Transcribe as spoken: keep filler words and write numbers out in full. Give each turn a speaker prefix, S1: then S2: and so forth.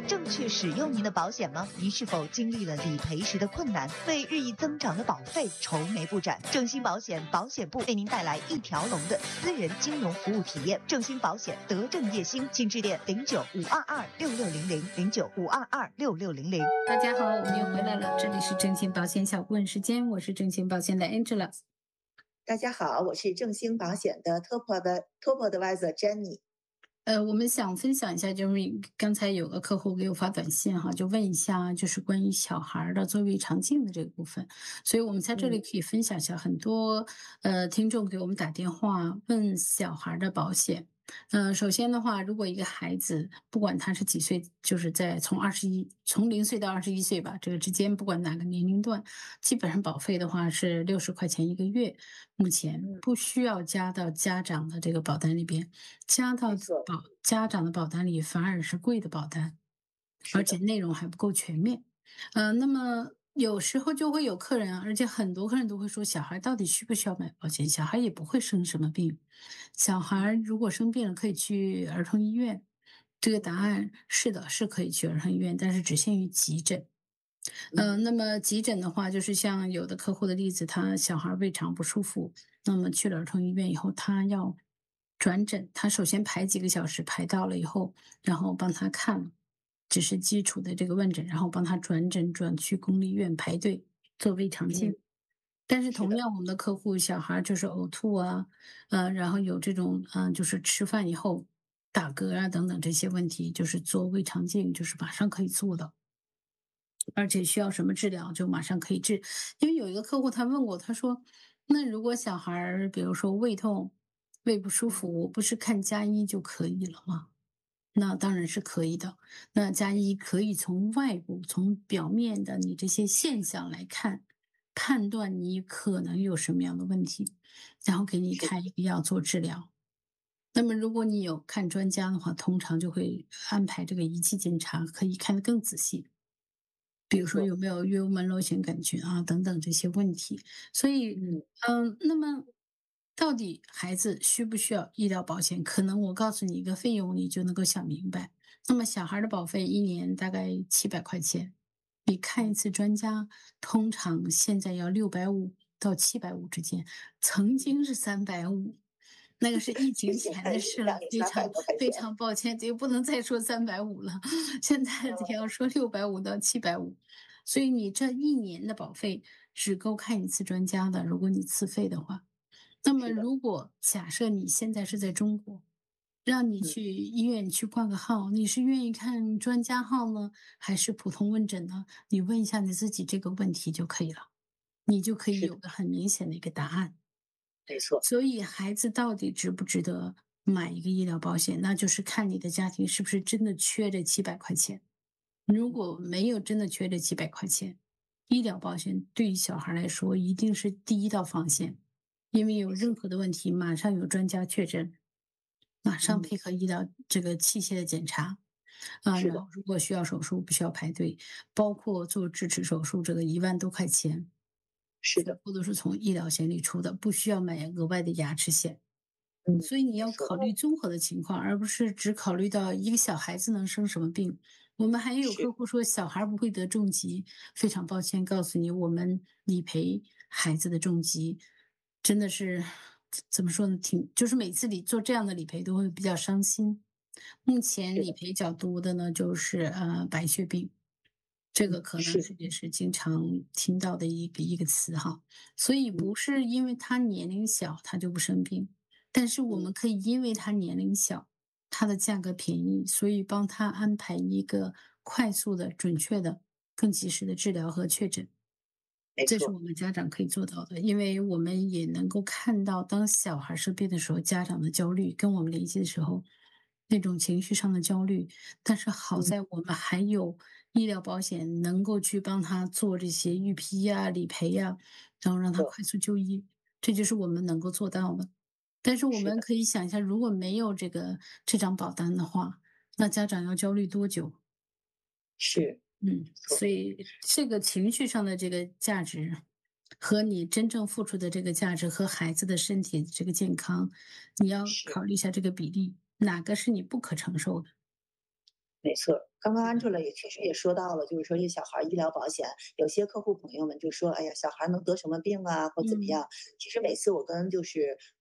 S1: 正确使用您的保险吗？您是否经历了理赔时的困难，为日益增长的保费愁眉不展？正兴保险保险部为您带来一条龙的私人金融服务体验。正兴保险德政叶兴，请致电零九五二二六六零零零九五二二六六零零。
S2: 大家好，我们又回来了，这里是正兴保险小顾问时间，我是正兴保险的 Angela。
S3: 大家好，我是正兴保险的 Top 的 Top Advisor Jenny。
S2: 呃，我们想分享一下，就是刚才有个客户给我发短信哈，就问一下，就是关于小孩的做胃肠镜的这个部分，所以我们在这里可以分享一下，很多呃听众给我们打电话问小孩的保险。呃，首先的话，如果一个孩子不管他是几岁，就是在从二十一从零岁到二十一岁吧，这个之间不管哪个年龄段，基本上保费的话是六十块钱一个月，目前不需要加到家长的这个保单里边，加到保家长的保单里反而是贵的保单，而且内容还不够全面。呃，那么有时候就会有客人，而且很多客人都会说，小孩到底需不需要买保险？小孩也不会生什么病，小孩如果生病了可以去儿童医院。这个答案是的，是可以去儿童医院，但是只限于急诊。呃，那么急诊的话，就是像有的客户的例子，他小孩胃肠不舒服，那么去了儿童医院以后，他要转诊，他首先排几个小时，排到了以后，然后帮他看，只是基础的这个问诊，然后帮他转诊转去公立医院排队做胃肠镜。但是同样，我们的客户小孩就是呕吐啊，呃，然后有这种嗯、呃，就是吃饭以后打嗝啊等等这些问题，就是做胃肠镜就是马上可以做的。而且需要什么治疗就马上可以治。因为有一个客户他问我，他说那如果小孩儿比如说胃痛、胃不舒服，我不是看家医就可以了吗？那当然是可以的。那家医可以从外部、从表面的你这些现象来看，判断你可能有什么样的问题，然后给你开一个药做治疗。那么如果你有看专家的话，通常就会安排这个仪器检查，可以看得更仔细。比如说有没有幽门螺旋杆菌啊等等这些问题。所以嗯、呃，那么到底孩子需不需要医疗保险？可能我告诉你一个费用，你就能够想明白。那么小孩的保费一年大概七百块钱，你看一次专家，通常现在要六百五到七百五之间，曾经是三百五。那个是疫情前的事了，非常非常抱歉，这不能再说三百五了，现在得要说六百五到七百五，所以你这一年的保费只够看一次专家的，如果你自费的话。那么如果假设你现在是在中国，让你去医院去挂个号，你是愿意看专家号呢，还是普通问诊呢？你问一下你自己这个问题就可以了，你就可以有个很明显的一个答案。
S3: 没错，
S2: 所以孩子到底值不值得买一个医疗保险，那就是看你的家庭是不是真的缺这七百块钱。如果没有真的缺这七百块钱，医疗保险对于小孩来说一定是第一道防线，因为有任何的问题，马上有专家确诊，马上配合医疗这个器械的检查。啊，然后如果需要手术，不需要排队，包括做智齿手术，这个一万多块钱。
S3: 是的，
S2: 或者是从医疗险里出的，不需要买额外的牙齿险。
S3: 嗯，
S2: 所以你要考虑综合的情况，而不是只考虑到一个小孩子能生什么病。我们还有客户说小孩不会得重疾，非常抱歉告诉你，我们理赔孩子的重疾真的是怎么说呢？挺就是每次理做这样的理赔都会比较伤心。目前理赔较多的呢，就是呃白血病。这个可能是也是经常听到的一个一个词哈，所以不是因为他年龄小他就不生病，但是我们可以因为他年龄小，他的价格便宜，所以帮他安排一个快速的、准确的、更及时的治疗和确诊。这是我们家长可以做到的，因为我们也能够看到，当小孩生病的时候，家长的焦虑跟我们联系的时候，那种情绪上的焦虑。但是好在我们还有医疗保险能够去帮他做这些预批呀、理赔呀，然后让他快速就医，这就是我们能够做到的。但是我们可以想一下，如果没有这个这张保单的话，那家长要焦虑多久？
S3: 是。
S2: 嗯，所以这个情绪上的这个价值，和你真正付出的这个价值和孩子的身体这个健康，你要考虑一下这个比例，哪个是你不可承受的？
S3: 没错，刚刚 Angela 也确实也说到了，就是说这小孩儿医疗保险，有些客户朋友们就说，哎呀，小孩儿能得什么病啊，或怎么
S2: 嗯
S3: 样。其实每次我跟就是